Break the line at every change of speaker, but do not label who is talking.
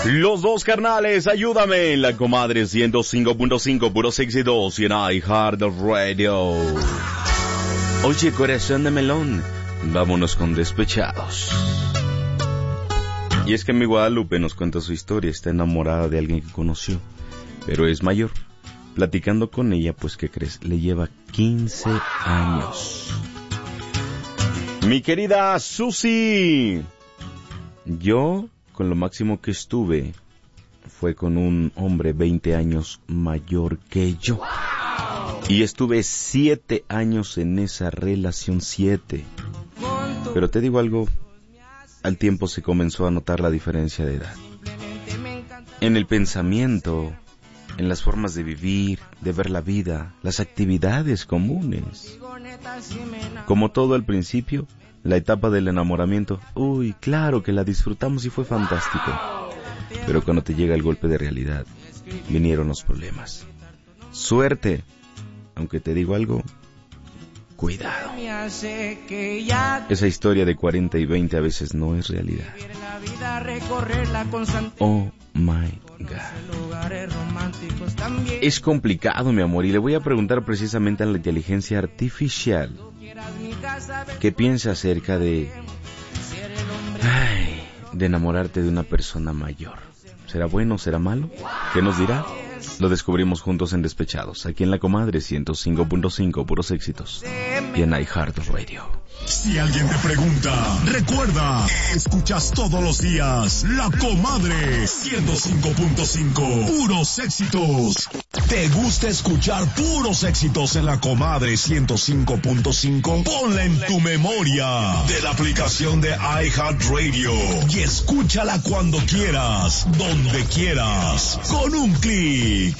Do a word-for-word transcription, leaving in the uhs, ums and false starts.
Los dos carnales, ayúdame en la comadre ciento cinco punto cinco, puros éxitos y en iHeartRadio. Oye, corazón de melón, vámonos con Despechados. Y es que mi Guadalupe nos cuenta su historia, está enamorada de alguien que conoció, pero es mayor. Platicando con ella, pues, ¿qué crees? Le lleva quince años. Mi querida Susi, yo, con lo máximo que estuve, fue con un hombre veinte años mayor que yo. Y estuve siete años en esa relación, siete. Pero te digo algo, al tiempo se comenzó a notar la diferencia de edad. En el pensamiento, en las formas de vivir, de ver la vida, las actividades comunes. Como todo al principio, la etapa del enamoramiento, uy, claro que la disfrutamos y fue fantástico. Pero cuando te llega el golpe de realidad, vinieron los problemas. Suerte, aunque te digo algo, cuidado. Esa historia de cuarenta y veinte a veces no es realidad. Oh my God. Es complicado, mi amor, y le voy a preguntar precisamente a la inteligencia artificial qué piensa acerca de, ay, de enamorarte de una persona mayor. ¿Será bueno, será malo? ¿Qué nos dirá? Lo descubrimos juntos en Despechados, aquí en La Comadre ciento cinco punto cinco, puros éxitos, y en iHeartRadio.
Si alguien te pregunta, recuerda, escuchas todos los días La Comadre ciento cinco punto cinco, puros éxitos. ¿Te gusta escuchar puros éxitos en La Comadre ciento cinco punto cinco? Ponla en tu memoria de la aplicación de iHeartRadio y escúchala cuando quieras, donde quieras, con un clic.